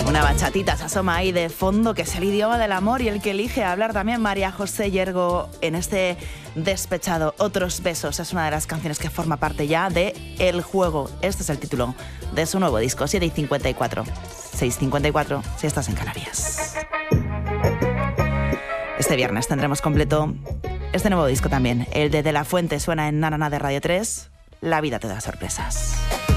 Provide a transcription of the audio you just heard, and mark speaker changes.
Speaker 1: Una bachatita se asoma ahí de fondo, que es el idioma del amor y el que elige hablar también María José Yergo en este Despechado. Otros besos es una de las canciones que forma parte ya de El Juego. Este es el título de su nuevo disco, 7:54, 6:54 si estás en Canarias. Este viernes tendremos completo este nuevo disco también, el de La Fuente. Suena en Nanana de Radio 3. La vida te da sorpresas.